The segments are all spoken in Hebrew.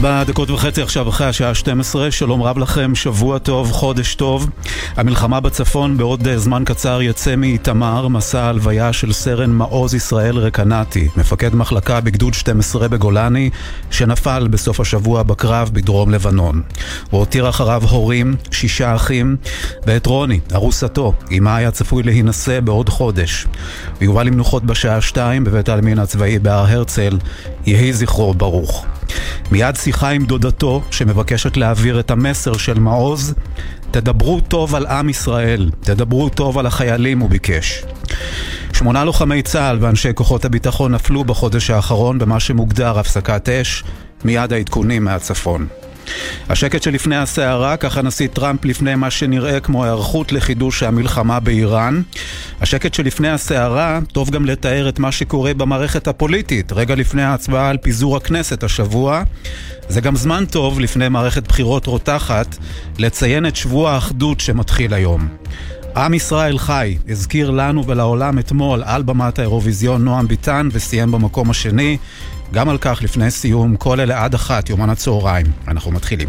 4:30 עכשיו אחרי השעה 12. שלום רב לכם, שבוע טוב, חודש טוב. המלחמה בצפון בעוד זמן קצר יצא מאיתמר. מסע הלוויה של סרן מעוז ישראל רקנתי, מפקד מחלקה בגדוד 12 בגולני, שנפל בסוף השבוע בקרב בדרום לבנון. הוא הותיר אחריו הורים, 6 אחים, ואת רוני, ארוסתו, עמה היה צפוי להינשא בעוד חודש. הוא יובא למנוחות בשעה 2 בבית העלמין הצבאי בהר הרצל. יהי זכרו ברוך. מיד שיחה עם דודתו שמבקשת להעביר את המסר של מעוז. תדברו טוב על עם ישראל, תדברו טוב על החיילים, הוא ביקש. 8 לוחמי צה"ל ואנשי כוחות הביטחון נפלו בחודש האחרון במה שמוגדר הפסקת אש. מיד העדכונים מהצפון. השקט שלפני הסערה, כך הנשיא טראמפ לפני מה שנראה כמו הערכות לחידוש המלחמה באיראן. השקט שלפני הסערה, טוב גם לתאר את מה שקורה במערכת הפוליטית, רגע לפני ההצבעה על פיזור הכנסת השבוע. זה גם זמן טוב לפני מערכת בחירות רותחת, לציין את שבוע האחדות שמתחיל היום. עם ישראל חי, הזכיר לנו ולעולם אתמול על במת האירוויזיון נועם ביטן וסיים במקום השני. גם על כך לפני סיום, כל אלה עד 1 יומן הצהריים. אנחנו מתחילים.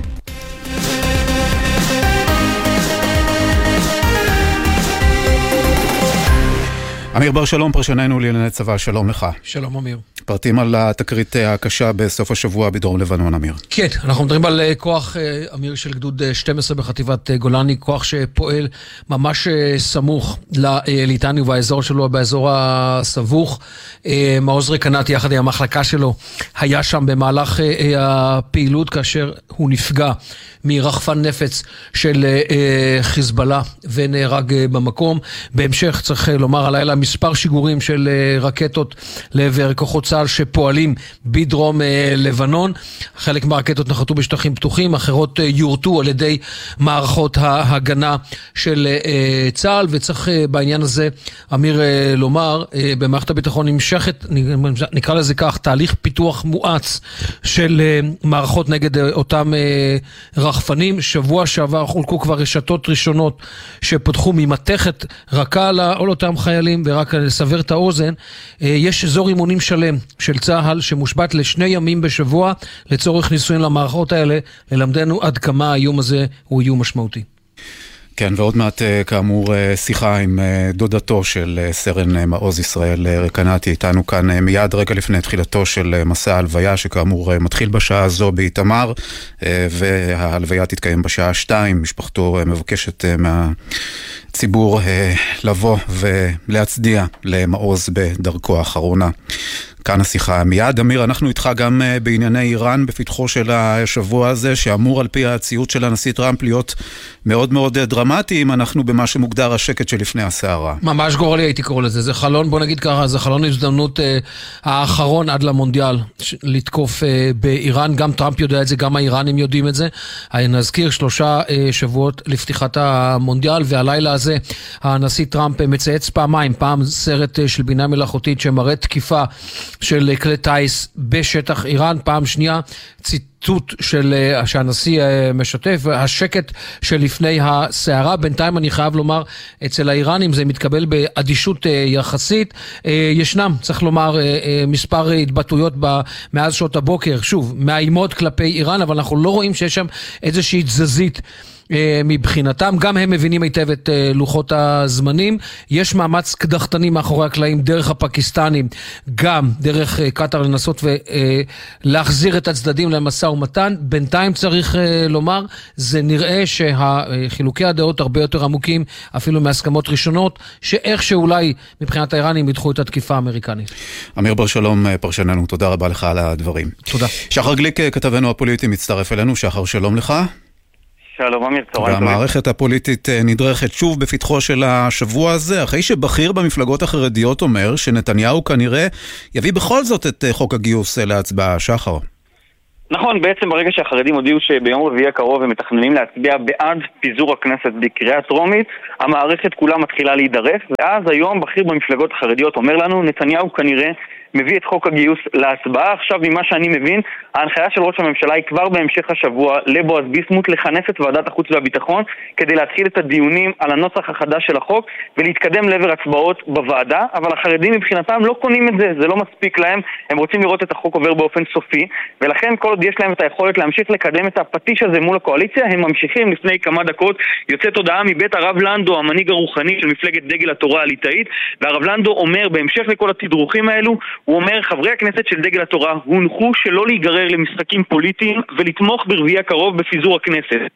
אמיר בר שלום, פרשננו לענייני צבא, שלום לך. שלום אמיר. פרטים על התקרית הקשה בסוף השבוע בדרום לבנון, אמיר. כן, אנחנו מדברים על כוח אמיר של גדוד 12 בחטיבת גולני, כוח שפועל ממש סמוך לליטני ובאזור שלו, באזור הסבוך. מעוז רקנתי יחד עם המחלקה שלו היה שם במהלך הפעילות כאשר הוא נפגע מרחפן נפץ של חיזבאללה ונהרג במקום. בהמשך צריך לומר הלילה מספר שיגורים של רקטות לעבר כוחות צה"ל שפועלים בדרום לבנון. חלק מהרקטות נחתו בשטחים פתוחים, אחרות יורטו על ידי מערכות ההגנה של צה"ל, וצריך בעניין הזה אמיר לומר, במערכת הביטחון נמשכת, נקרא לזה כך, תהליך פיתוח מואץ של מערכות נגד אותם רחפנים. שבוע שעבר חולקו כבר רשתות ראשונות שפתחו ממתכת רכה על אותם חיילים, ורק לסבר את האוזן, יש אזור אימונים שלם של צה"ל שמושבת ל2 ימים בשבוע לצורך ניסויים למערכות האלה, ללמדנו עד כמה האיום הזה הוא איום משמעותי. כן, ועוד מעט כאמור שיחה עם דודתו של סרן מעוז ישראל רקנתי איתנו כאן מיד רגע לפני תחילתו של מסע ההלוויה שכאמור מתחיל בשעה הזו באיתמר, וההלוויה תתקיים בשעה 2. משפחתו מבקשת מהציבור לבוא ולהצדיע למעוז בדרכו האחרונה. כאן השיחה מיד. אמיר, אנחנו איתך גם בענייני איראן בפתחו של השבוע הזה, שאמור על פי הציוץ של הנשיא טראמפ להיות מאוד מאוד דרמטי, אם אנחנו במה שמוגדר השקט שלפני הסערה. ממש גורלי הייתי קורא לזה. זה חלון, בוא נגיד ככה, זה חלון הזדמנות האחרון עד למונדיאל לתקוף באיראן. גם טראמפ יודע את זה, גם האיראנים יודעים את זה. נזכיר 3 שבועות לפתיחת המונדיאל, והלילה הזה הנשיא טראמפ מצייץ פעמיים, פעם סרט של בינה מלאכותית שמראה תקיפה של כלי טייס בשטח איראן, פעם שנייה ציטוט שהנשיא משתף, השקט שלפני הסערה. בינתיים אני חייב לומר, אצל האיראנים זה מתקבל באדישות יחסית. ישנם, צריך לומר, מספר התבטאויות מאז שעות הבוקר, שוב, מאיימות כלפי איראן, אבל אנחנו לא רואים שיש שם איזושהי תזזית מבחינתם. גם הם מבינים היטב את לוחות הזמנים. יש מאמץ קדחתני מאחורי הקלעים דרך הפקיסטנים, גם דרך קטר, לנסות ולהחזיר את הצדדים למשא ומתן. בינתיים צריך לומר, זה נראה שהחילוקי הדעות הרבה יותר עמוקים, אפילו מהסכמות ראשונות, שאיך שאולי מבחינת האיראנים ידחו את התקיפה האמריקנית. אמיר בר שלום, פרשננו, תודה רבה לך על הדברים. תודה. שחר גליק, כתבנו הפוליטי, מצטרף אלינו. שחר, שלום לך. שלום אמיר, צהריים טובים. והמערכת הפוליטית נדרכת שוב בפתחו של השבוע הזה, אחרי שבכיר במפלגות החרדיות אומר שנתניהו כנראה יביא בכל זאת את חוק הגיוס להצבעה. שחר. נכון, בעצם ברגע שהחרדים הודיעו שביום רביעי הקרוב הם מתכננים להצביע בעד פיזור הכנסת בקריאה טרומית, המערכת כולה מתחילה להידרף, ואז היום בכיר במפלגות החרדיות אומר לנו, נתניהו כנראה מביא את חוק הגיוס להצבעה. עכשיו, ממה שאני מבין, ההנחיה של ראש הממשלה היא כבר בהמשך השבוע לבועז ביסמוט לכנס את ועדת החוץ והביטחון כדי להתחיל את הדיונים על הנוסח החדש של החוק ולהתקדם לעבר הצבעות בוועדה, אבל החרדים מבחינתם לא קונים את זה, זה לא מספיק להם, הם רוצים לראות את החוק עובר באופן סופי, ולכן כל עוד יש להם את היכולת להמשיך לקדם את הפטיש הזה מול הקואליציה, הם ממשיכים. לפני כמה דקות יוצאת הודעה מבית הרב לנדו, המנהיג הרוחני של מפלגת דגל התורה הליטאית, והרב לנדו אומר, בהמשך לכל התדרוכים האלו, הוא אומר, חברי הכנסת של דגל התורה הונחו שלא להיגרר למשחקים פוליטיים ולתמוך ברביעי הקרוב בפיזור הכנסת.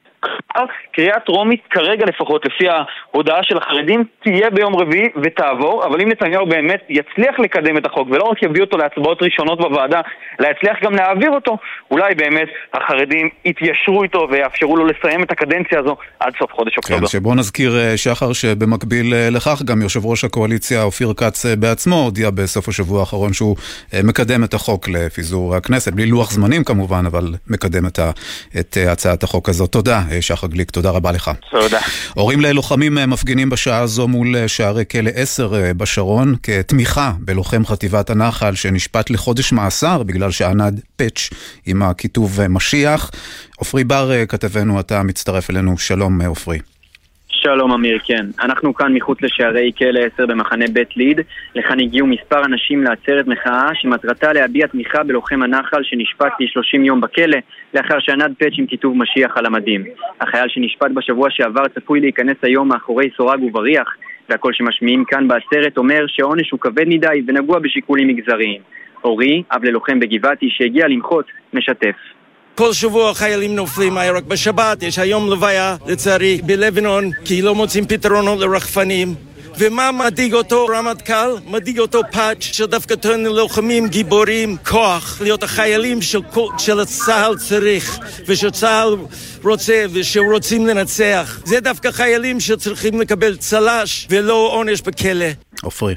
קריאה טרומית כרגע לפחות לפי ההודעה של החרדים תהיה ביום רביעי ותעבור, אבל אם נתניהו באמת יצליח לקדם את החוק ולא רק יביא אותו להצבעות ראשונות בוועדה, להצליח גם להעביר אותו, אולי באמת החרדים יתיישרו איתו ויאפשרו לו לסיים את הקדנציה הזו עד סוף חודש אוקטובר. כן, שבוא נזכיר שחר שבמקביל לכך גם יושב ראש הקואליציה אופיר כץ בעצמו הודיע בסוף השבוע האחרון שהוא מקדם את החוק לפיזור הכנסת, בלי לוח זמנים כמובן, אבל מקדם את הצעת החוק הזאת. תודה שחר גליק, תודה רבה לך. תודה. הורים ללוחמים מפגינים בשעה הזו מול שערי כלא 10 בשרון כתמיכה בלוחם חטיבת הנחל שנשפט לחודש מאסר בגלל שענד פאץ' עם הכיתוב משיח. עופרי בר כתבנו, אתה מצטרף אלינו. שלום עופרי. שלום אמיר, כן. אנחנו כאן מחוץ לשערי כלא 10 במחנה בית ליד. לכאן הגיעו מספר אנשים לעצרת מחאה שמטרתה להביע תמיכה בלוחם הנחל שנשפט ל-30 יום בכלא לאחר שענד פאץ' עם כיתוב משיח על המדים. החייל שנשפט בשבוע שעבר צפוי להיכנס היום מאחורי סורג ובריח, והכל שמשמיעים כאן בעצרת אומר שהעונש הוא כבד מדי ונגוע בשיקולים מגזריים. אורי, אב ללוחם בגבעתי שהגיע למחות, משתף. כל שבוע חיילים נופלים, היה רק בשבת, יש היום לוויה לצערי בלבנון, כי לא מוצאים פתרונות לרחפנים. ומה מדאיג אותו רמטכ"ל? מדאיג אותו פאץ' שדווקא טוען ללוחמים גיבורים כוח, להיות החיילים של צה"ל צריך, ושצה"ל רוצה ושרוצים לנצח. זה דווקא חיילים שצריכים לקבל צל"ש ולא עונש בכלא. עופרי.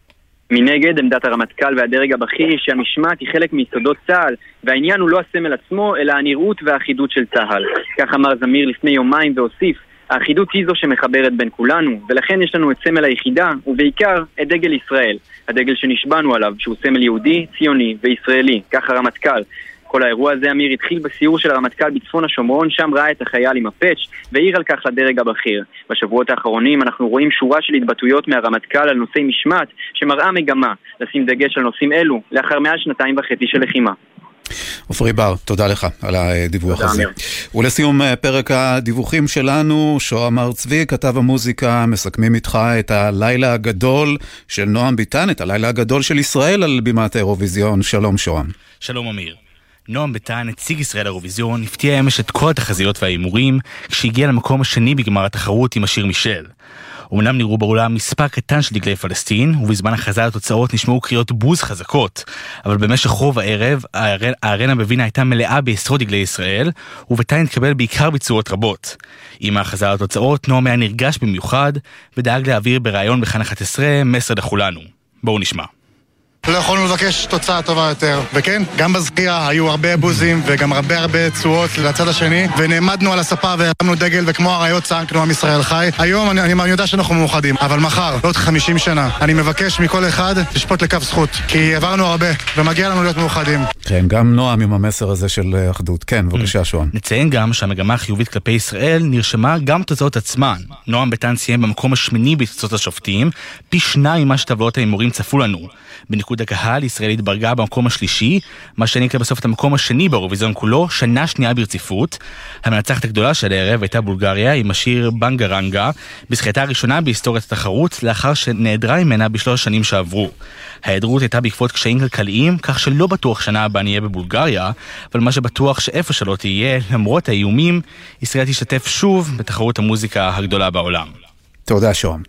מנגד, עמדת הרמטכ"ל והדרג הבכיר שהמשמעת היא חלק מיסודות צה"ל, והעניין הוא לא הסמל עצמו, אלא הנראות והאחידות של צה"ל. כך אמר זמיר לפני יומיים והוסיף, האחידות היא זו שמחברת בין כולנו, ולכן יש לנו את סמל היחידה, ובעיקר את דגל ישראל, הדגל שנשבענו עליו, שהוא סמל יהודי, ציוני וישראלי, כך הרמטכ"ל. כל האירוע הזה, אמיר, התחיל בסיור של הרמטכ"ל בצפון השומרון, שם ראה את החייל עם הפאץ' והעיר על כך לדרג הבכיר. בשבועות האחרונים אנחנו רואים שורה של התבטאויות מהרמטכ"ל על נושאי משמעת, שמראה מגמה לשים דגש על נושאים אלו, לאחר מעל 2.5 של לחימה. עופרי בר, תודה לך על הדיווח תודה, הזה. אמיר. ולסיום פרק הדיווחים שלנו, שוהם הר צבי, כתב המוזיקה, מסכמים איתך את הלילה הגדול של נועם ביטן, את הלילה הגדול של ישראל על בימת האירוויזיון. שלום שוהם. שלום אמיר. נועם ביטן, נציג ישראל לאירוויזיון, הפתיע אמש את כל התחזיות והאימורים כשהגיע למקום השני בגמר התחרות עם השיר מישל. אומנם נראו באולם מספר קטן של דגלי פלסטין, ובזמן הכרזה על התוצאות נשמעו קריאות בוז חזקות, אבל במשך רוב הערב, הארנה בווינה הייתה מלאה בעשרות דגלי ישראל, וביטן התקבל בעיקר ביצועות רבות. עם ההכרזה על התוצאות, נועם היה נרגש במיוחד, ודאג להעביר בראיון בכאן 11 מסר לכולנו. בואו נשמע. לא יכולנו לבקש תוצאה טובה יותר, וכן, גם בזכייה היו הרבה בוזים וגם הרבה צועות לצד השני, ונעמדנו על הספה והרמנו דגל וכמו הראיות צעקנו עם ישראל חי. היום אני יודע שאנחנו מאוחדים, אבל מחר, עוד 50 שנה, אני מבקש מכל אחד לשפוט לקו זכות, כי עברנו הרבה ומגיע לנו להיות מאוחדים. כן, גם נועם עם המסר הזה של אחדות. כן, בבקשה שוהם. נציין גם שהמגמה החיובית כלפי ישראל נרשמה גם בתוצאות עצמן. נועם ביטן סיים במקום השמיני בתוצאות השופטים, פי 2 ממה שטבלאות האימורים צפו לנו. בניקוד הקהל, ישראל התברגה במקום השלישי, מה שנקרא בסוף את המקום השני באירוויזיון כולו, שנה שנייה ברציפות. המנצחת הגדולה של הערב הייתה בולגריה עם השיר בנגרנגה, בזכייתה הראשונה בהיסטוריית התחרות, לאחר שנעדרה ממנה ב3 שנים שעברו. ההיעדרות הייתה בעקבות קשיים כלכליים, כך שלא בטוח שנה הבאה נהיה בבולגריה, אבל מה שבטוח שאיפה שלא תהיה, למרות האיומים, ישראל תשתתף שוב בתחרות המוזיקה הגדולה בעולם. תודה שוהם.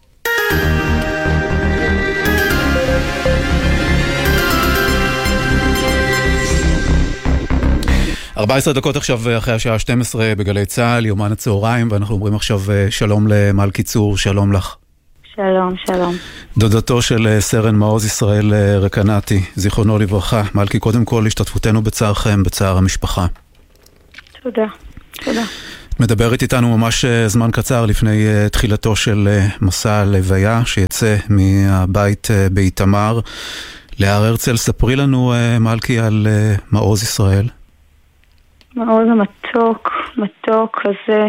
14 דקות עכשיו אחרי השעה 12 בגלי צהל, יומן הצהריים, ואנחנו אומרים עכשיו שלום למלכי צור, שלום לך. שלום, שלום. דודתו של סרן מעוז ישראל רקנתי, זיכרונו לברכה. מלכי, קודם כל השתתפותנו בצערכם, בצער המשפחה. תודה, תודה. מדברת איתנו ממש זמן קצר לפני תחילתו של מסע הלוויה שיצא מהבית באיתמר להר הרצל, ספרי לנו, מלכי, על מעוז ישראל. מעוז המתוק, מתוק כזה,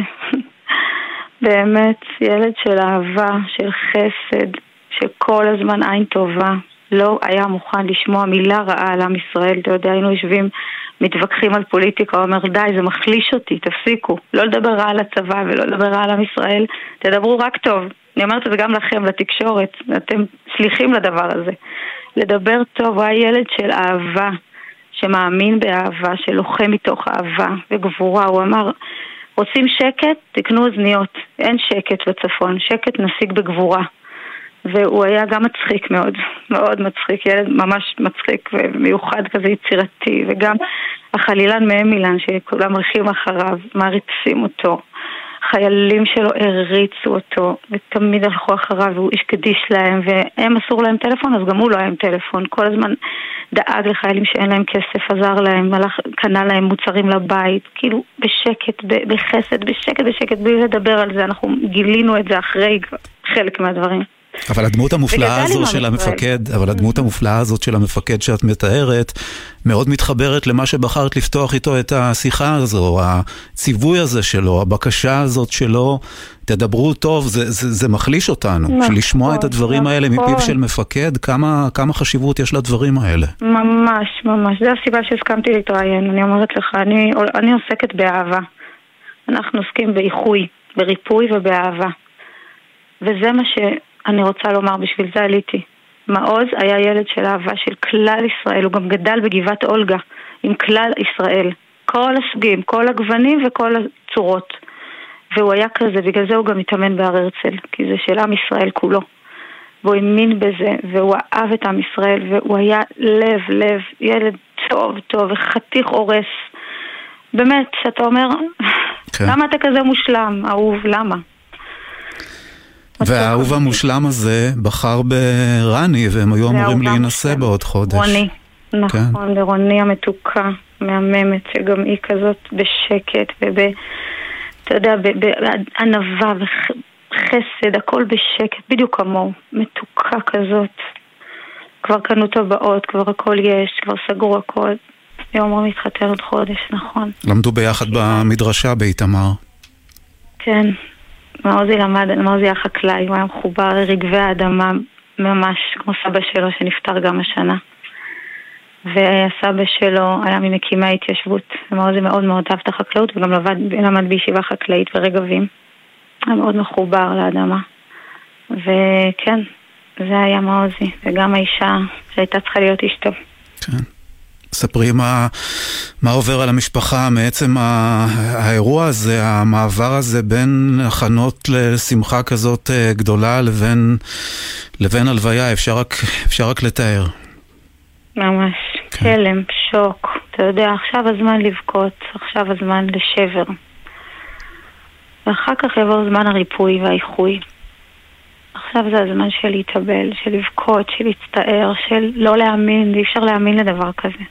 באמת ילד של אהבה, של חסד, שכל הזמן עין טובה, לא היה מוכן לשמוע מילה רעה על עם ישראל. אתה יודע, היינו יושבים, מתווכחים על פוליטיקה, הוא אומר, די, זה מחליש אותי, תפסיקו. לא לדבר רע על הצבא ולא לדבר רע על עם ישראל, תדברו רק טוב. אני אומרת את זה גם לכם, לתקשורת, אתם סליחים לדבר הזה. לדבר טוב, הוא היה ילד של אהבה, שמאמין באהבה, שלוחם מתוך אהבה וגבורה. הוא אמר, רוצים שקט? תקנו אוזניות. אין שקט בצפון, שקט נשיג בגבורה. והוא היה גם מצחיק מאוד, מאוד מצחיק, ילד ממש מצחיק ומיוחד כזה יצירתי, וגם החלילן מאמילן שכולם מריחים אחריו, מעריצים אותו, חיילים שלו הריצו אותו ותמיד הלכו אחריו, והוא איש קדיש להם, והם אסור להם טלפון, אז גם הוא לא היה עם טלפון, כל הזמן דאג לחיילים שאין להם כסף, עזר להם, קנה להם מוצרים לבית, כאילו בשקט, בחסד, בשקט, בלי לדבר על זה. אנחנו גילינו את זה אחרי חלק מהדברים. אבל הדמות המופלאה הזו של המפקד, של המפקד שאת מתארת, מאוד מתחברת למה שבחרת לפתוח איתו את השיחה הזו, הציווי הזה שלו, הבקשה הזאת שלו, תדברו טוב, זה מחליש אותנו, לשמוע את הדברים האלה מפיו של מפקד, כמה חשיבות יש לדברים האלה. ממש, ממש, זה הסיבה שהסכמתי להתראיין. אני אומרת לך, אני עוסקת באהבה, אנחנו עוסקים באיחוי, בריפוי ובאהבה, וזה מה אני רוצה לומר, בשביל זה עליתי. מעוז היה ילד של אהבה של כלל ישראל, הוא גם גדל בגבעת אולגה עם כלל ישראל, כל הסוגים, כל הגוונים וכל הצורות, והוא היה כזה, בגלל זה הוא גם התאמן בהר הרצל, כי זה של עם ישראל כולו, והוא האמין בזה, והוא אהב את עם ישראל, והוא היה לב, ילד טוב, וחתיך אורס, באמת, שאתה אומר, למה אתה כזה מושלם, אהוב, למה? והאהוב המושלם הזה בחר ברני, והם היו אמורים להינשא בעוד חודש. רוני, נכון, לרוני המתוקה, מהממת, שגם היא כזאת בשקט, אתה יודע, בענווה וחסד, הכל בשקט, בדיוק כמוהו, מתוקה כזאת. כבר קנו טבעות, כבר הכל יש, כבר סגרו הכל. היא אמרה מתחתן עוד חודש, נכון. למדו ביחד במדרשה באיתמר. כן. מעוזי היה חקלאי, הוא היה מחובר לרגבי האדמה ממש כמו סבא שלו שנפטר גם השנה, והסבא שלו היה ממקימי ההתיישבות, ומעוזי מאוד מאוד אהב את החקלאות, וגם למד בישיבה חקלאית ברגבים, היה מאוד מחובר לאדמה, וכן, זה היה מעוזי, וגם האישה שהייתה צריכה להיות אשתו. כן. ספרי מה עובר על המשפחה מעצם האירוע הזה, המעבר הזה בין הכנות לשמחה כזאת גדולה לבין הלוויה, אפשר רק לתאר. ממש, כלם, שוק. אתה יודע, עכשיו הזמן לבכות, עכשיו הזמן לשבר. ואחר כך יבוא זמן הריפוי והאיחוי. עכשיו זה הזמן של להתאבל, של לבכות, של להצטער, של לא להאמין, אי אפשר להאמין לדבר כזה.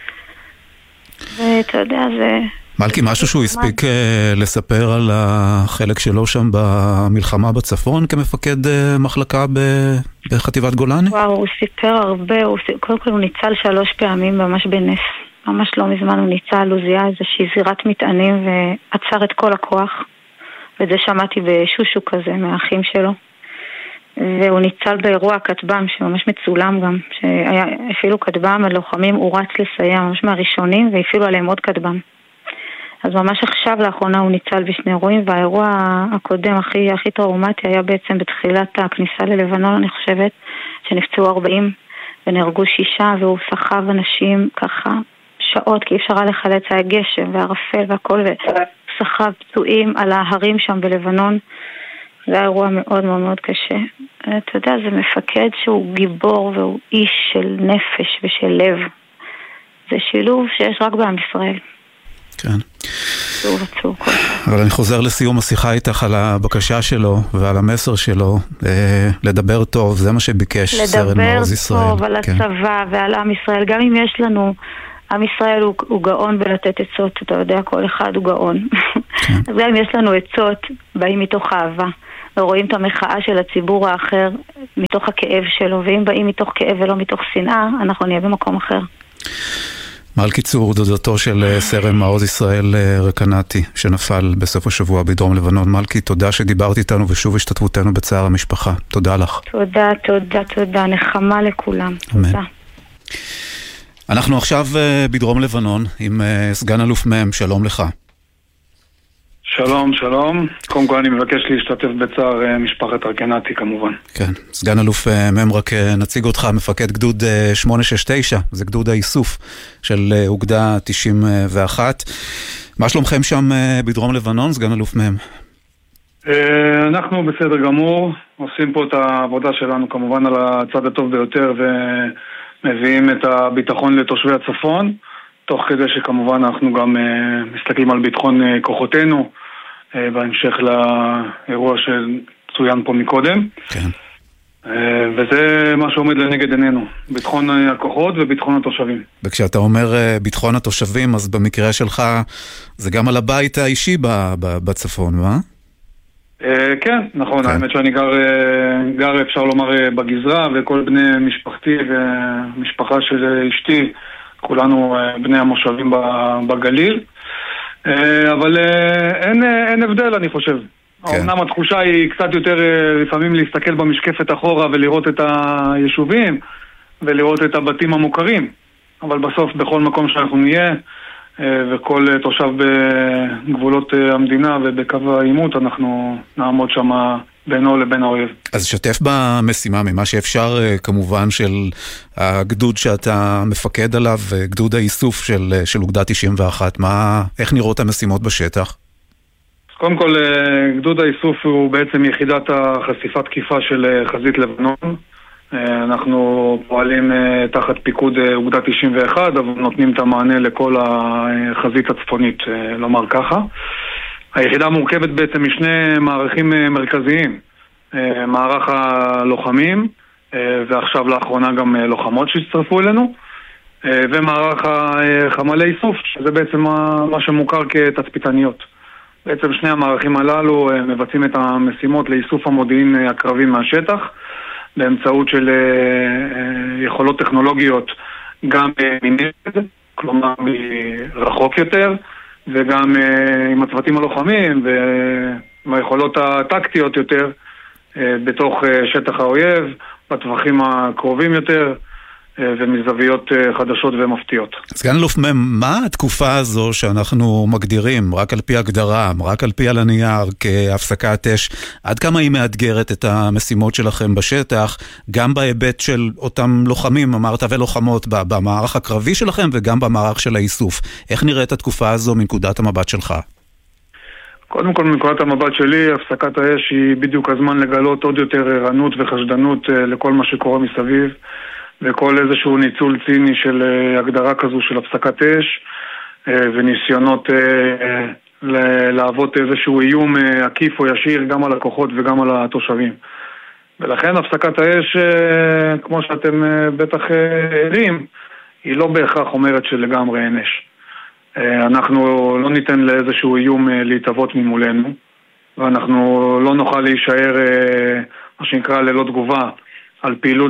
ואתה יודע, זה... מלכי, משהו שהוא הספיק לספר על החלק שלו שם במלחמה בצפון כמפקד מחלקה בחטיבת גולני? וואו, הוא סיפר הרבה, קודם כל הוא ניצל 3 פעמים ממש בנס. ממש לא מזמן הוא ניצל, הוא זיהה איזושהי זירת מטענים ועצר את כל הכוח. וזה שמעתי בשושו כזה, מהאחים שלו. והוא ניצל באירוע הכתב"ם, שממש מצולם גם, שאפילו כתב"ם, הלוחמים, הוא רץ לסייע, ממש מהראשונים, ואפילו עליהם עוד כתב"ם. אז ממש עכשיו לאחרונה הוא ניצל בשני אירועים, והאירוע הקודם הכי טראומטי היה בעצם בתחילת הכניסה ללבנון, אני חושבת, שנפצעו 40 ונהרגו 6, והוא סחב אנשים ככה שעות, כי אפשר לחלץ, היה גשם והרפל והכל, וסחב פצועים על ההרים שם בלבנון. זה היה אירוע מאוד מאוד מאוד קשה. אתה יודע, זה מפקד שהוא גיבור והוא איש של נפש ושל לב. זה שילוב שיש רק בעם ישראל. כן. עצוב כל כך. אבל אני חוזר לסיום השיחה איתך על הבקשה שלו ועל המסר שלו, לדבר טוב, זה מה שביקש סרן מעוז ישראל. לדבר טוב על הצבא ועל עם ישראל, גם אם יש לנו, עם ישראל הוא גאון בלתת עצות, אתה יודע, כל אחד הוא גאון. אז גם אם יש לנו עצות, באים מתוך אהבה. ורואים את המחאה של הציבור האחר מתוך הכאב שלו, ואם באים מתוך כאב ולא מתוך שנאה, אנחנו נהיה במקום אחר. מלכי צור, דודתו של סרן מעוז ישראל רקנתי, שנפל בסוף השבוע בדרום לבנון. מלכי, תודה שדיברת איתנו ושוב השתתפותנו בצער המשפחה. תודה לך. תודה, תודה, תודה. נחמה לכולם. אמן. תודה. אנחנו עכשיו בדרום לבנון עם סגן אלוף מם, שלום לך. שלום, שלום. קודם כל אני מבקש להשתתף בצער משפחת רקנתי כמובן. כן, סגן אלוף מם, רק נציג אותך, מפקד גדוד 869, זה גדוד האיסוף של אוגדה 91. מה שלומכם שם בדרום לבנון, סגן אלוף מם? אנחנו בסדר גמור, עושים פה את העבודה שלנו כמובן על הצד הטוב ביותר ומביאים את הביטחון לתושבי הצפון, תוך כדי שכמובן אנחנו גם מסתכלים על ביטחון כוחותינו בהמשך לאירוע שצוין פה מקודם. כן. וזה מה שעומד לנגד עינינו, ביטחון הכוחות וביטחון התושבים. וכשאתה אומר ביטחון התושבים, אז במקרה שלך זה גם על הבית האישי בצפון, מה? כן, נכון, האמת שאני גר אפשר לומר בגזרה, וכל בני משפחתי ומשפחה של אשתי, כולנו בני המושבים בגליל, אבל אין הבדל אני חושב. אמנם התחושה היא קצת יותר לפעמים להסתכל במשקפת אחורה ולראות את היישובים ולראות את הבתים המוכרים, אבל בסוף בכל מקום שאנחנו נהיה וכל תושב בגבולות המדינה ובקו העימות אנחנו נעמוד שם בינו לבין האויב. אז שתף במשימה ממה שאפשר כמובן של הגדוד שאתה מפקד עליו, גדוד האיסוף של אוגדה 91, איך נראות המשימות בשטח? קודם כל, גדוד האיסוף הוא בעצם יחידת החשיפה תקיפה של חזית לבנון. אנחנו פועלים תחת פיקוד אוגדה 91, אבל נותנים את המענה לכל החזית הצפונית, לומר ככה. היחידה מורכבת בעצם משני מערכים מרכזיים, מערך הלוחמים, ועכשיו לאחרונה גם לוחמות שהצטרפו אלינו, ומערך החמלי איסוף, שזה בעצם מה שמוכר כתצפיתניות. בעצם שני המערכים הללו מבצעים את המשימות לאיסוף המודיעין הקרבי מהשטח, באמצעות של יכולות טכנולוגיות גם מנגד, כלומר מרחוק יותר, וגם עם הצוותים הלוחמים והיכולות הטקטיות יותר בתוך שטח האויב, בטווחים הקרובים יותר ומזוויות חדשות ומפתיעות. סגן אלוף מם, מה התקופה הזו שאנחנו מגדירים, רק על פי הגדרה, רק על פי על הנייר, כהפסקת אש, עד כמה היא מאתגרת את המשימות שלכם בשטח, גם בהיבט של אותם לוחמים, אמרת ולוחמות, במערך הקרבי שלכם וגם במערך של האיסוף? איך נראית התקופה הזו מנקודת המבט שלך? קודם כל, מנקודת המבט שלי, הפסקת האש היא בדיוק הזמן לגלות עוד יותר ערנות וחשדנות לכל מה שקורה מסביב, וכל איזשהו ניצול ציני של הגדרה כזו של הפסקת אש, וניסיונות להוות איזשהו איום עקיף או ישיר גם על הכוחות וגם על התושבים. ולכן הפסקת האש, כמו שאתם בטח ערים, היא לא בהכרח אומרת שלגמרי אין אש. אנחנו לא ניתן לאיזשהו איום להתאבות ממולנו, ואנחנו לא נוכל להישאר, מה שנקרא, ללא תגובה על פעילות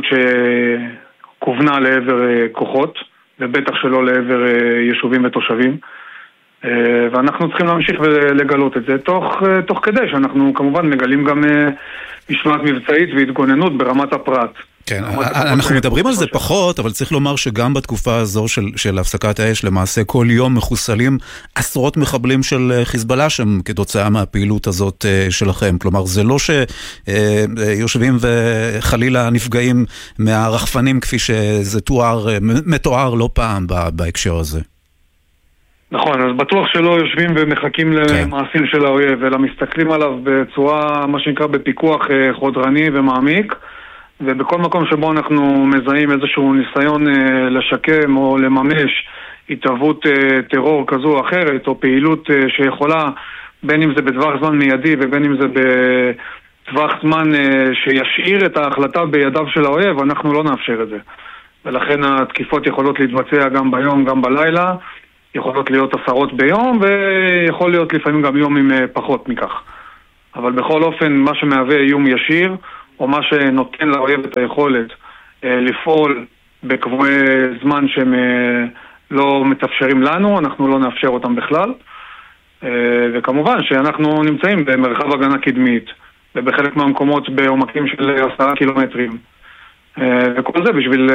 כוונה לעבר כוחות, ובטח שלא לעבר יישובים ותושבים. ואנחנו צריכים להמשיך ולגלות את זה, תוך כדי שאנחנו כמובן מגלים גם משמעת מבצעית והתגוננות ברמת הפרט. כן, אנחנו מדברים על זה פחות, אבל צריך לומר שגם בתקופה הזו של הפסקת האש, למעשה כל יום מחוסלים עשרות מחבלים של חיזבאללה שם כתוצאה מהפעילות הזאת שלכם. כלומר, זה לא שיושבים וחלילה נפגעים מהרחפנים כפי שזה מתואר לא פעם בהקשר הזה. נכון, אז בטוח שלא יושבים ומחכים למעשים של האויב, אלא מסתכלים עליו בצורה, מה שנקרא, בפיקוח חודרני ומעמיק, ובכל מקום שבו אנחנו מזהים איזשהו ניסיון לשקם או לממש התערבות טרור כזו או אחרת, או פעילות שיכולה, בין אם זה בטווח זמן מיידי ובין אם זה בטווח זמן שישאיר את ההחלטה בידיו של האויב, אנחנו לא נאפשר את זה. ולכן התקיפות יכולות להתבצע גם ביום, גם בלילה, יכולות להיות עשרות ביום, ויכול להיות לפעמים גם יום עם פחות מכך. אבל בכל אופן מה שמהווה איום ישיר, או מה שנותן לאויב את היכולת לפעול בקבועי זמן שהם לא מתאפשרים לנו, אנחנו לא נאפשר אותם בכלל. וכמובן שאנחנו נמצאים במרחב הגנה קדמית, ובחלק מהמקומות בעומקים של 10 קילומטרים. וכל זה בשביל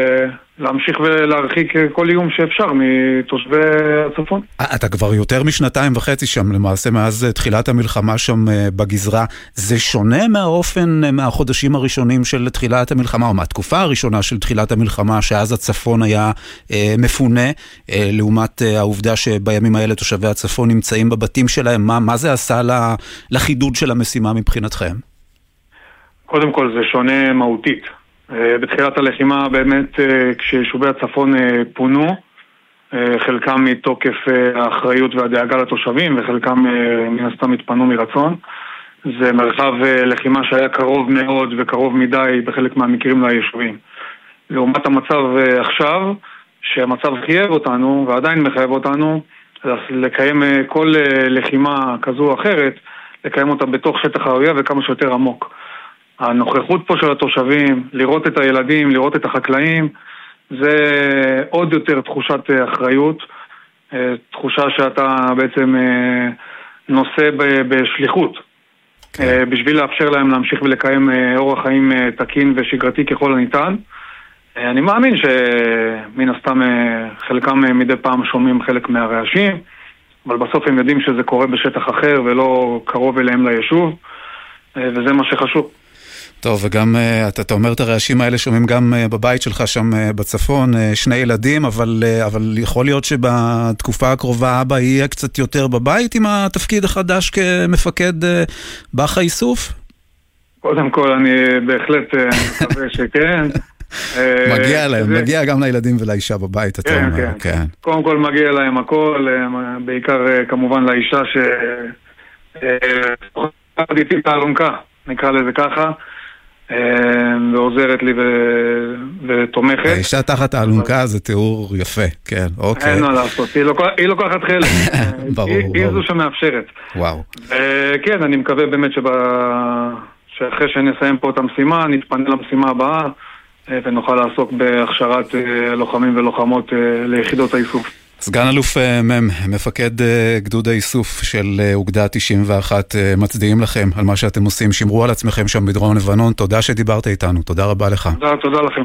להמשיך ולהרחיק כל איום שאפשר מתושבי הצפון. אתה כבר יותר משנתיים וחצי שם, למעשה מאז תחילת המלחמה שם בגזרה. זה שונה מהאופן, מהחודשים הראשונים של תחילת המלחמה, או מהתקופה הראשונה של תחילת המלחמה, שאז הצפון היה מפונה, לעומת העובדה שבימים האלה תושבי הצפון נמצאים בבתים שלהם. מה זה עשה לחידוד של המשימה מבחינתכם? קודם כל זה שונה מהותית. בתחילת הלחימה באמת כשיישובי הצפון פונו, חלקם מתוקף האחריות והדאגה לתושבים וחלקם מן הסתם התפנו מרצון. זה מרחב לחימה שהיה קרוב מאוד וקרוב מדי בחלק מהמקרים ליישובים. לעומת המצב עכשיו, שהמצב חייב אותנו ועדיין מחייב אותנו לקיים כל לחימה כזו או אחרת, לקיים אותה בתוך שטח האויב וכמה שיותר עמוק. הנוכחות פה של התושבים, לראות את הילדים, לראות את החקלאים, זה עוד יותר תחושת אחריות, תחושה שאתה בעצם נושא בשליחות, בשביל לאפשר להם להמשיך ולקיים אורח חיים תקין ושגרתי ככל הניתן. אני מאמין שמן הסתם חלקם מדי פעם שומעים חלק מהרעשים, אבל בסוף הם יודעים שזה קורה בשטח אחר ולא קרוב אליהם ליישוב, וזה מה שחשוב. טוב, וגם אתה אומר את הרעשים האלה שומעים גם בבית שלך שם בצפון, 2 ילדים, אבל יכול להיות שבתקופה הקרובה אבא יהיה קצת יותר בבית עם התפקיד החדש כמפקד בח האיסוף? קודם כל אני בהחלט מקווה שכן. מגיע להם, מגיע גם לילדים ולאישה בבית, אתה אומר. כן. קודם כל מגיע להם הכל, בעיקר כמובן לאישה שעדיתי את האלונקה, נקרא לזה ככה. ועוזרת לי ותומכת. האישה תחת האלונקה זה תיאור יפה, כן, אוקיי. אין מה לעשות, היא לוקחת חלק. היא זו שמאפשרת. וואו. כן, אני מקווה באמת שאחרי שנסיים פה את המשימה, נתפנה למשימה הבאה, ונוכל לעסוק בהכשרת לוחמים ולוחמות ליחידות האיסוף. סגן אלוף מפקד גדוד האיסוף של אוגדה 91, מצדיעים לכם על מה שאתם עושים, שמרו על עצמכם שם בדרום לבנון, תודה שדיברת איתנו, תודה רבה לך. תודה לכם.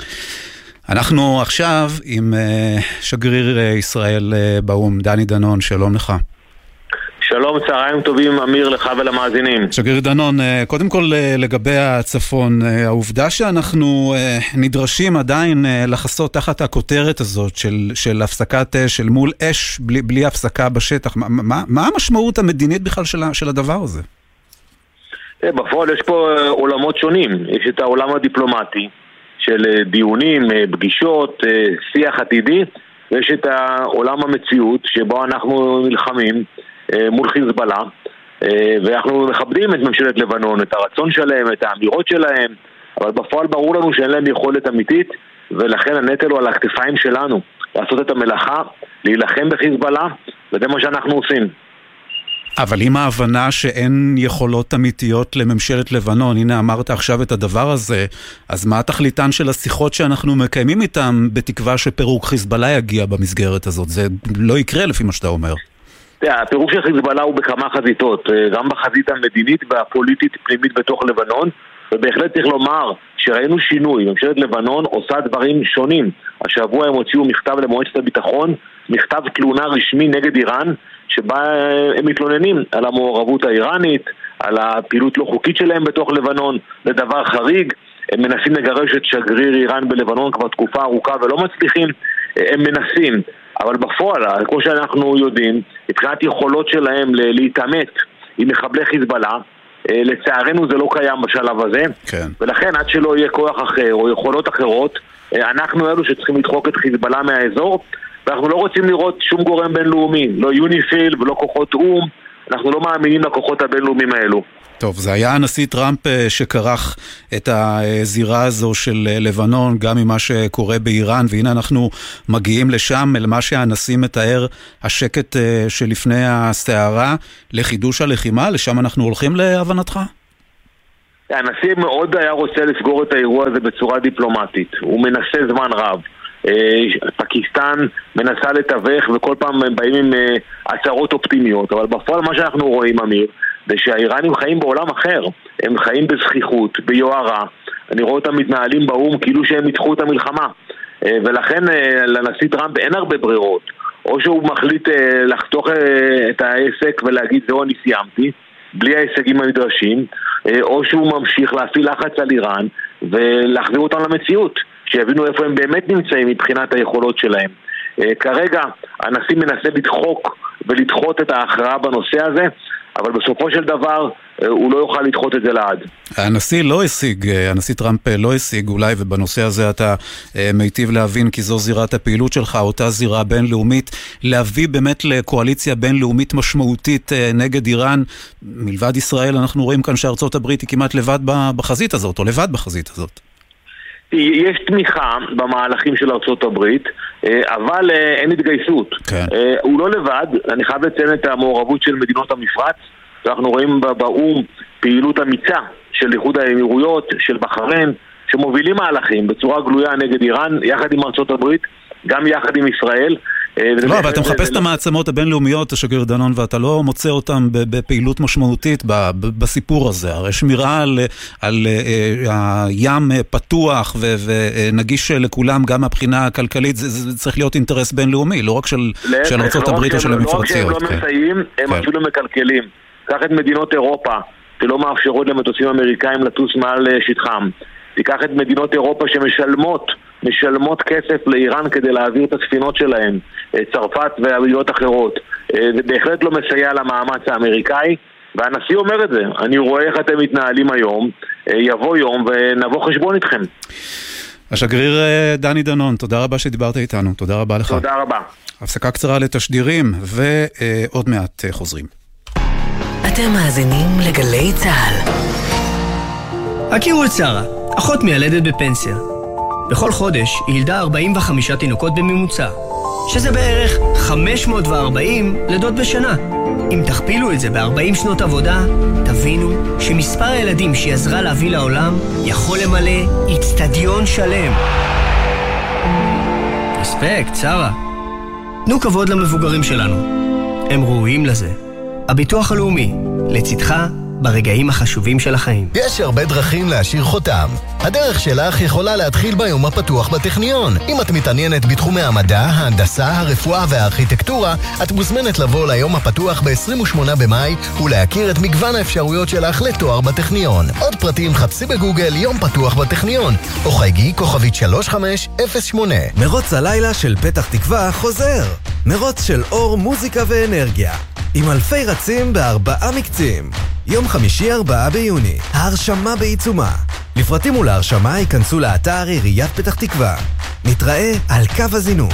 אנחנו עכשיו עם שגריר ישראל באום, דני דנון, שלום לך. שלום, צהריים טובים, אמיר, לך ולמאזינים. שגריר דנון, קודם כל לגבי הצפון, העובדה שאנחנו נדרשים עדיין לחסות תחת הכותרת הזאת של הפסקת אש, של מול אש בלי הפסקה בשטח, מה המשמעות המדינית בכלל של הדבר הזה? בפועל יש פה עולמות שונים, יש את העולם הדיפלומטי של דיונים, פגישות, שיח עתידי, ויש את העולם המציאות שבו אנחנו נלחמים מול חיזבאללה, ואנחנו מכבדים את ממשלת לבנון, את הרצון שלהם, את האמירות שלהם, אבל בפועל ברור לנו שאין להם יכולת אמיתית, ולכן הנטל הוא על הכתפיים שלנו, לעשות את המלאכה, להילחם בחיזבאללה, וזה מה שאנחנו עושים. אבל עם ההבנה שאין יכולות אמיתיות לממשלת לבנון, הנה אמרת עכשיו את הדבר הזה, אז מה התכליתן של השיחות שאנחנו מקיימים איתם, בתקווה שפירוק חיזבאללה יגיע במסגרת הזאת? זה לא יקרה לפי מה שאתה אומר. הפירוק של חיזבאללה הוא בכמה חזיתות, גם בחזית המדינית והפוליטית פנימית בתוך לבנון, ובהחלט צריך לומר שראינו שינוי, ממשלת לבנון עושה דברים שונים. השבוע הם הוציאו מכתב למועצת הביטחון, מכתב תלונה רשמי נגד איראן, שבה הם מתלוננים על המעורבות האיראנית, על הפעילות לא חוקית שלהם בתוך לבנון, לדבר חריג. הם מנסים לגרש את שגריר איראן בלבנון כבר תקופה ארוכה ולא מצליחים, הם מנסים. אבל בפועל, כמו שאנחנו יודעים, מבחינת יכולות שלהם להתעמת עם מחבלי חיזבאללה, לצערנו זה לא קיים בשלב הזה, כן. ולכן עד שלא יהיה כוח אחר או יכולות אחרות, אנחנו אלו שצריכים לדחוק את חיזבאללה מהאזור, ואנחנו לא רוצים לראות שום גורם בינלאומי, לא יוניפיל ולא כוחות אום אנחנו לא מאמינים לכוחות הבינלאומיים האלו. טוב, זה היה הנשיא טראמפ שכרך את הזירה הזו של לבנון, גם ממה שקורה באיראן, והנה אנחנו מגיעים לשם, אל מה שהנשיא מתאר, השקט שלפני הסערה, לחידוש הלחימה, לשם אנחנו הולכים להבנתך? הנשיא מאוד היה רוצה לסגור את האירוע הזה בצורה דיפלומטית, הוא מנסה זמן רב. פקיסטן מנסה לתווך וכל פעם הם באים עם הצהרות אופטימיות, אבל בפועל מה שאנחנו רואים, אמיר, זה שהאיראנים חיים בעולם אחר, הם חיים בזכיחות, ביוערה, אני רואה אותם מתנהלים באום כאילו שהם ניצחו את המלחמה, ולכן לנשיא טראמפ אין הרבה ברירות, או שהוא מחליט לחתוך את העסק ולהגיד זהו אני סיימתי, בלי ההישגים הנדרשים, או שהוא ממשיך להפעיל לחץ על איראן ולהחזיר אותם למציאות, שיבינו איפה הם באמת נמצאים מבחינת היכולות שלהם. כרגע הנשיא מנסה לדחות את ההכרעה בנושא הזה, אבל בסופו של דבר הוא לא יוכל לדחות את זה לעד. הנשיא טראמפ לא השיג אולי, ובנושא הזה אתה מיטיב להבין, כי זו זירת הפעילות שלך, אותה זירה בינלאומית, להביא באמת לקואליציה בינלאומית משמעותית נגד איראן. מלבד ישראל אנחנו רואים כאן שארצות הברית היא כמעט לבד בחזית הזאת, או לבד בחזית הזאת. יש תמיכה במהלכים של ארצות הברית, אבל אין התגייסות. כן. הוא לא לבד, אני חייב לציין את המעורבות של מדינות המפרץ, אנחנו רואים באום פעילות אמיצה של איחוד האמירויות, של בחריין, שמובילים מהלכים בצורה גלויה נגד איראן, יחד עם ארצות הברית, גם יחד עם ישראל. לא, אבל אתה מחפש את המעצמות הבינלאומיות, השגריר דנון, ואתה לא מוצא אותם בפעילות משמעותית בסיפור הזה. הרי שמירה על הים פתוח ונגיש לכולם, גם מהבחינה הכלכלית, זה צריך להיות אינטרס בינלאומי, לא רק של ארצות הברית או של המפרציות. לא רק שהם לא מסייעים, הם אפילו מקלקלים. קח את מדינות אירופה, שלא מאפשרות למטוסים אמריקאים לטוס מעל שטחם. תיקח את מדינות אירופה משלמות כסף לאיראן כדי להעביר את הספינות שלהם, צרפת והמדינות אחרות. זה בהחלט לא מסייע למאמץ האמריקאי, והנשיא אומר את זה. אני רואה איך אתם מתנהלים היום, יבוא יום ונבוא חשבון איתכם. השגריר דני דנון, תודה רבה שדיברת איתנו, תודה רבה לך. תודה רבה. הפסקה קצרה לתשדירים, ועוד מעט חוזרים. אתם מאזינים לגלי צהל. הכירו את שרה, אחות מיילדת בפנסיה. בכל חודש היא ילדה 45 תינוקות בממוצע, שזה בערך 540 לידות בשנה. אם תכפילו את זה ב-40 שנות עבודה, תבינו שמספר הילדים שהיא עזרה להביא לעולם יכול למלא אצטדיון שלם. אספקט, שרה. תנו כבוד למבוגרים שלנו. הם ראויים לזה. הביטוח הלאומי, לצדך ברגעים החשובים של החיים. יש הרבה דרכים להשאיר חותם. הדרך שלך יכולה להתחיל ביום הפתוח בטכניון. אם את מתעניינת בתחומי המדע, ההנדסה, הרפואה והארכיטקטורה, את מוזמנת לבוא ליום הפתוח ב-28 במאי ולהכיר את מגוון האפשרויות שלך לתואר בטכניון. עוד פרטים חפשי בגוגל יום פתוח בטכניון, או חייגי כוכבית 3508. מרוץ הלילה של פתח תקווה חוזר. מרוץ של אור, מוזיקה ואנרגיה. עם אלפי רצים ב4 מקצים. יום חמישי 4 ביוני, ההרשמה בעיצומה. לפרטים ולהרשמה ייכנסו לאתר עיריית פתח תקווה. נתראה על קו הזינוק.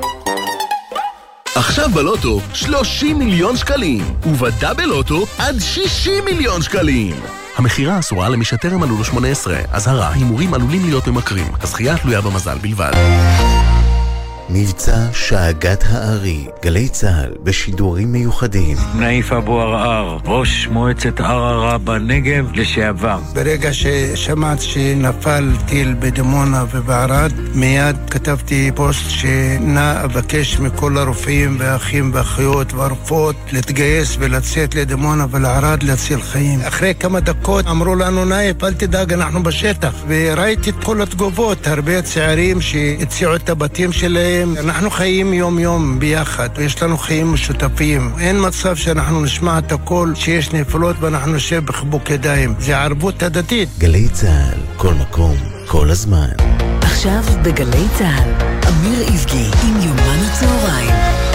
עכשיו בלוטו 30 מיליון שקלים, ובדאבל לוטו עד 60 מיליון שקלים. המחירה אסורה למי שטרם מלאו לו 18. אזהרה, הימורים עלולים להיות ממכרים. הזכייה תלויה במזל בלבד. מבצע שאגת הארי, גלי צהל בשידורים מיוחדים. נאיף אבו ערער, ראש מועצת ערערה בנגב לשעבר. ברגע ששמעת שנפל טיל בדימונה ובערד, מיד כתבתי פוסט שנא אבקש מכל הרופאים והאחים והאחיות והרופאות להתגייס ולצאת לדימונה ולערד להציל חיים. אחרי כמה דקות אמרו לנו נאיף, אל תדאג, אנחנו בשטח. וראיתי את כל התגובות, הרבה צעירים שהציעו את הבתים שלהם. אנחנו חיים יום יום ביחד, ויש לנו חיים משותפים. אין מצב שאנחנו נשמע את הכל, שיש נפלות ואנחנו נשב בחיבוק ידיים. זה ערבות הדדית. גלי צהל, כל מקום, כל הזמן. עכשיו בגלי צהל, אמיר איבגי עם יומן הצהריים.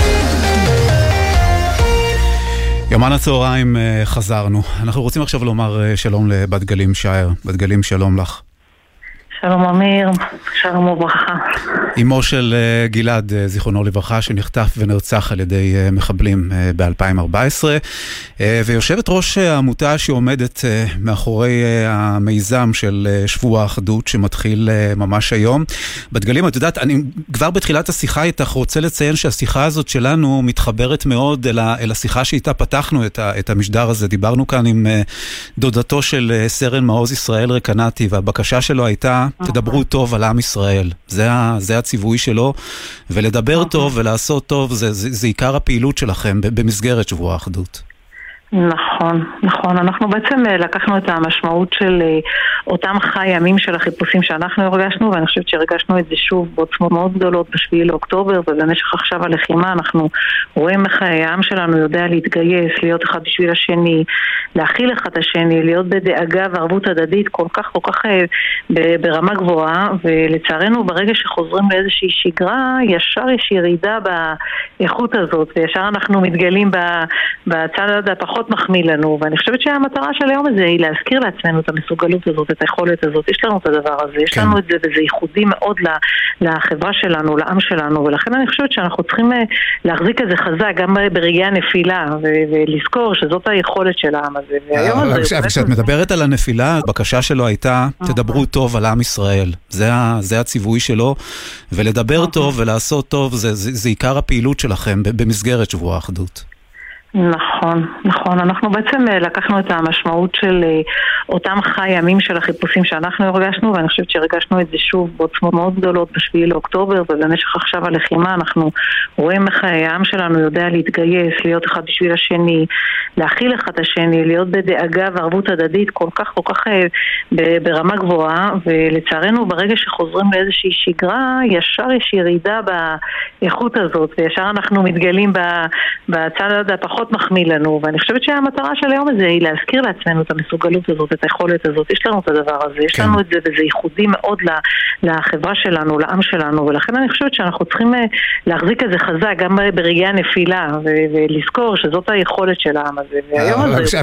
יומן הצהריים חזרנו. אנחנו רוצים עכשיו לומר שלום לבת גלים שער. בת גלים, שלום לך. שלום אמיר, שלום וברכה. אמו של גלעד, זיכרונו לברכה, שנחטף ונרצח על ידי מחבלים ב-2014, ויושבת ראש העמותה שעומדת מאחורי המיזם של שבוע האחדות שמתחיל ממש היום. בדגלים, את יודעת, אני כבר בתחילת השיחה איתך רוצה לציין שהשיחה הזאת שלנו מתחברת מאוד אל השיחה שאיתה פתחנו את המשדר הזה. דיברנו כאן עם דודתו של סרן מעוז ישראל רקנתי, והבקשה שלו הייתה, תדברו טוב על עם ישראל. זה הציווי שלו, ולדבר טוב ולעשות טוב, זה עיקר הפעילות שלכם במסגרת שבוע האחדות. נכון, נכון. אנחנו בעצם לקחנו את המשמעות של אותם ימים של החיפושים שאנחנו הרגשנו, ואני חושבת שהרגשנו את זה שוב בעוצמות מאוד גדולות ב7 לאוקטובר, ובמשך עכשיו הלחימה אנחנו רואים איך העם שלנו יודע להתגייס, להיות אחד בשביל השני, להכיל אחד השני, להיות בדאגה וערבות הדדית כל כך ברמה גבוהה, ולצערנו ברגע שחוזרים לאיזושהי שגרה, ישר יש ירידה באיכות הזאת, וישר אנחנו מתגלים בצד הפחות מחמיא לנו, ואני חושבת שהמטרה של היום הזה היא להזכיר לעצמנו את המסוגלות הזאת, את היכולת הזאת. יש לנו את הדבר הזה, יש לנו את זה, וזה ייחודי מאוד לחברה שלנו, לעם שלנו, ולכן אני חושבת שאנחנו צריכים להחזיק את זה חזק גם ברגעי הנפילה, ולזכור שזאת היכולת של העם הזה. כשאת מדברת על הנפילה, הבקשה שלו הייתה, תדברו טוב על עם ישראל. זה הציווי שלו, ולדבר טוב ולעשות טוב, זה עיקר הפעילות שלכם במסגרת שבוע האחדות. נכון, נכון. אנחנו בעצם לקחנו את המשמעות של אותם ימים של החיפושים שאנחנו הרגשנו, ואני חושבת שהרגשנו את זה שוב בעוצמות מאוד גדולות ב7 לאוקטובר, ובמשך עכשיו הלחימה אנחנו רואים איך העם שלנו יודע להתגייס, להיות אחד בשביל השני, להכיל אחד השני, להיות בדאגה וערבות הדדית כל כך ברמה גבוהה, ולצערנו ברגע שחוזרים לאיזושהי שגרה, ישר יש ירידה באיכות הזאת, וישר אנחנו מתגלים בצד הפחות מחמיא לנו, ואני חושבת שהמטרה של היום הזה היא להזכיר לעצמנו את המסוגלות הזאת, את היכולת הזאת. יש לנו את הדבר הזה, יש לנו את זה, וזה ייחודי מאוד לחברה שלנו, לעם שלנו, ולכן אני חושבת שאנחנו צריכים להחזיק את זה חזק גם ברגעי הנפילה, ולזכור שזאת היכולת של העם הזה.